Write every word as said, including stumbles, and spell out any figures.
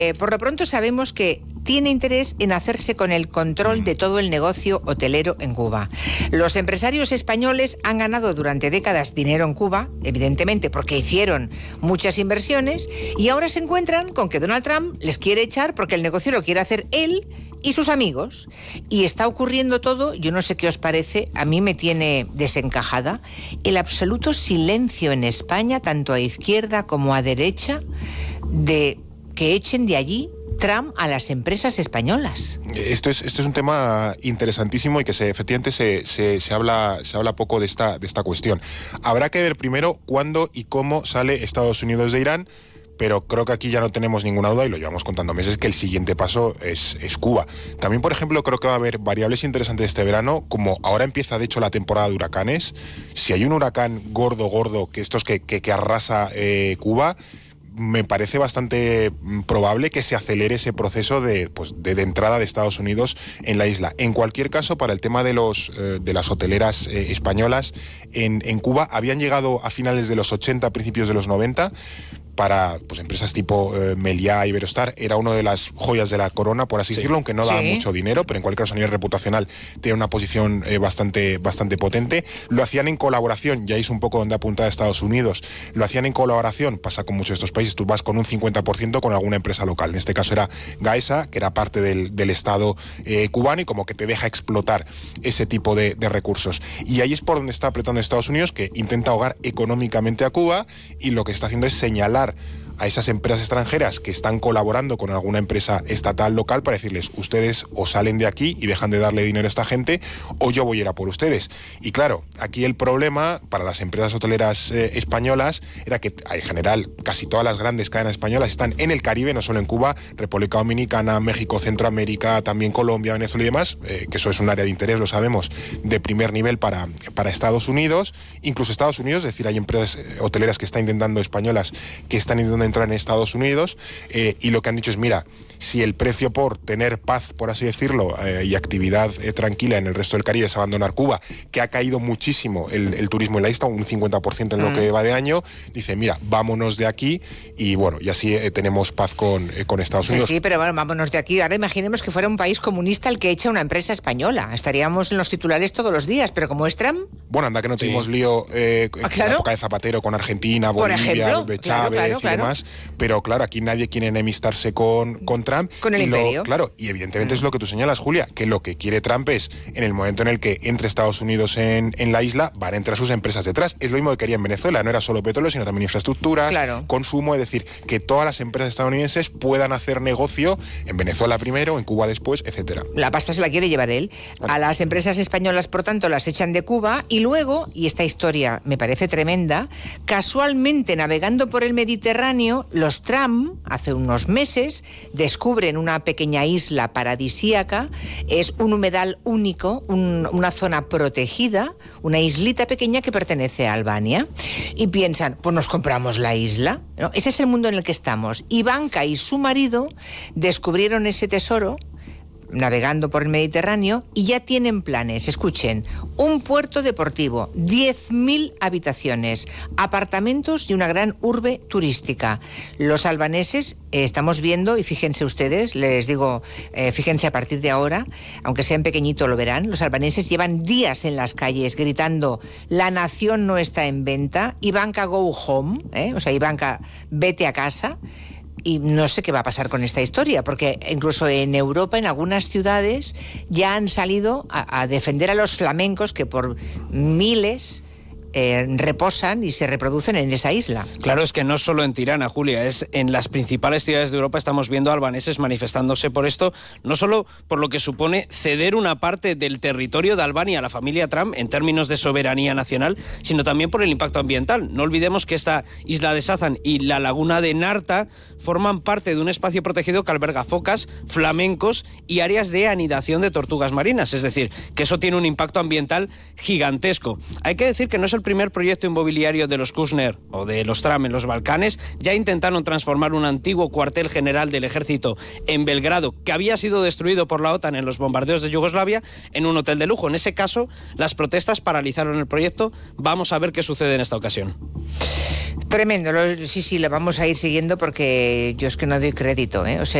Eh, por lo pronto sabemos que tiene interés en hacerse con el control de todo el negocio hotelero en Cuba. Los empresarios españoles han ganado durante décadas dinero en Cuba, evidentemente porque hicieron muchas inversiones, y ahora se encuentran con que Donald Trump les quiere echar porque el negocio lo quiere hacer él y sus amigos. Y está ocurriendo todo, yo no sé qué os parece, a mí me tiene desencajada, el absoluto silencio en España, tanto a izquierda como a derecha, de que echen de allí Trump a las empresas españolas. Esto es, esto es un tema interesantísimo y que se, efectivamente se, se, se, habla, se habla poco de esta, de esta cuestión. Habrá que ver primero cuándo y cómo sale Estados Unidos de Irán, pero creo que aquí ya no tenemos ninguna duda, y lo llevamos contando meses, que el siguiente paso es, es Cuba. También, por ejemplo, creo que va a haber variables interesantes este verano, como ahora empieza, de hecho, la temporada de huracanes. Si hay un huracán gordo, gordo, que estos que, que, que arrasa eh, Cuba, me parece bastante probable que se acelere ese proceso de, pues, de, de entrada de Estados Unidos en la isla. En cualquier caso, para el tema de, los, eh, de las hoteleras eh, españolas en, en Cuba, habían llegado a finales de los ochenta, principios de los noventa, para pues empresas tipo eh, Meliá, Iberostar, era una de las joyas de la corona, por así sí. decirlo, aunque no da sí. mucho dinero, pero en cualquier caso a nivel reputacional tiene una posición eh, bastante, bastante potente. Lo hacían en colaboración, ya es un poco donde apuntaba Estados Unidos, lo hacían en colaboración, pasa con muchos de estos países, tú vas con un cincuenta por ciento con alguna empresa local, en este caso era Gaesa, que era parte del, del Estado eh, cubano, y como que te deja explotar ese tipo de, de recursos. Y ahí es por donde está apretando Estados Unidos, que intenta ahogar económicamente a Cuba, y lo que está haciendo es señalar a esas empresas extranjeras que están colaborando con alguna empresa estatal local para decirles, ustedes o salen de aquí y dejan de darle dinero a esta gente, o yo voy a ir a por ustedes. Y claro, aquí el problema para las empresas hoteleras eh, españolas era que en general casi todas las grandes cadenas españolas están en el Caribe, no solo en Cuba, República Dominicana, México, Centroamérica, también Colombia, Venezuela y demás, eh, que eso es un área de interés, lo sabemos, de primer nivel para, para Estados Unidos, incluso Estados Unidos, es decir, hay empresas hoteleras que están intentando, españolas, que están intentando entrar en Estados Unidos, eh, y lo que han dicho es, mira, si el precio por tener paz, por así decirlo, eh, y actividad eh, tranquila en el resto del Caribe es abandonar Cuba, que ha caído muchísimo el, el turismo en la isla, un cincuenta por ciento en lo mm. que va de año, dice, mira, vámonos de aquí, y bueno, y así eh, tenemos paz con, eh, con Estados Unidos. Sí, sí, pero bueno, vámonos de aquí. Ahora imaginemos que fuera un país comunista el que echa una empresa española. Estaríamos en los titulares todos los días, pero como es Trump... Bueno, anda que no tuvimos sí. lío eh, ¿Ah, claro? en la época de Zapatero con Argentina, Bolivia, Chávez claro, claro, claro. y demás, pero claro, aquí nadie quiere enemistarse con, con Trump. Con el y imperio. Lo, claro, y evidentemente mm. es lo que tú señalas, Julia, que lo que quiere Trump es, en el momento en el que entre Estados Unidos en, en la isla, van a entrar sus empresas detrás. Es lo mismo que quería en Venezuela, no era solo petróleo, sino también infraestructuras, claro. consumo, es decir, que todas las empresas estadounidenses puedan hacer negocio en Venezuela primero, en Cuba después, etcétera. La pasta se la quiere llevar él. Bueno. A las empresas españolas, por tanto, las echan de Cuba, y luego, y esta historia me parece tremenda, casualmente navegando por el Mediterráneo, los Trump, hace unos meses, descubren una pequeña isla paradisíaca, es un humedal único, un, una zona protegida, una islita pequeña que pertenece a Albania, y piensan, pues nos compramos la isla, ¿no? Ese es el mundo en el que estamos. Ivanka y su marido descubrieron ese tesoro navegando por el Mediterráneo, y ya tienen planes, escuchen, un puerto deportivo, diez mil habitaciones, apartamentos y una gran urbe turística. Los albaneses eh, estamos viendo, y fíjense ustedes, les digo, eh, fíjense a partir de ahora, aunque sean pequeñito lo verán, los albaneses llevan días en las calles gritando, la nación no está en venta, Ivanka go home, ¿eh? o sea, Ivanka vete a casa. Y no sé qué va a pasar con esta historia, porque incluso en Europa, en algunas ciudades, ya han salido a, a defender a los flamencos que por miles eh, reposan y se reproducen en esa isla. Claro, es que no solo en Tirana, Julia, es en las principales ciudades de Europa estamos viendo albaneses manifestándose por esto, no solo por lo que supone ceder una parte del territorio de Albania a la familia Trump en términos de soberanía nacional, sino también por el impacto ambiental. No olvidemos que esta isla de Sazan y la laguna de Narta forman parte de un espacio protegido que alberga focas, flamencos y áreas de anidación de tortugas marinas, es decir, que eso tiene un impacto ambiental gigantesco. Hay que decir que no es el el primer proyecto inmobiliario de los Kushner o de los Trump en los Balcanes. Ya intentaron transformar un antiguo cuartel general del ejército en Belgrado, que había sido destruido por la OTAN en los bombardeos de Yugoslavia, en un hotel de lujo. En ese caso, las protestas paralizaron el proyecto. Vamos a ver qué sucede en esta ocasión. Tremendo, lo, sí, sí, lo vamos a ir siguiendo porque yo es que no doy crédito, ¿eh? O sea,